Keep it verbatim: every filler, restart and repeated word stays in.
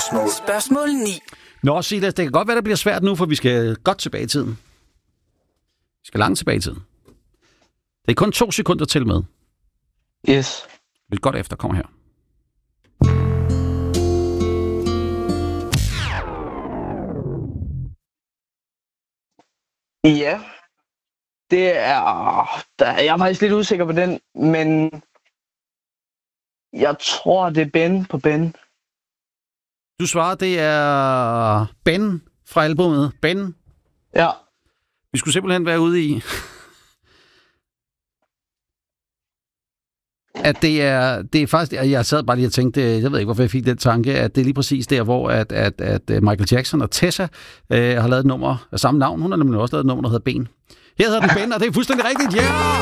Spørgsmål. Spørgsmål ni. Nå, Silas, det kan godt være, det bliver svært nu, for vi skal godt tilbage i tiden. Vi skal langt tilbage i tiden. Det er kun to sekunder til med. Yes. Lidt godt efter, kommer her. Ja. Det er... Der, jeg er faktisk lidt usikker på den, men... Jeg tror, det er Ben på Ben. Du svarer, det er Ben fra albumet. Ben. Ja. Vi skulle simpelthen være ude i, at det er, det er faktisk, jeg sad bare lige og tænkte, jeg ved ikke, hvorfor jeg fik den tanke, at det er lige præcis der, hvor at, at, at Michael Jackson og Tessa øh, har lavet et nummer af samme navn. Hun har nemlig også lavet et nummer, der hedder Ben. Her hedder den Ben, og det er fuldstændig rigtigt. Ja! Yeah!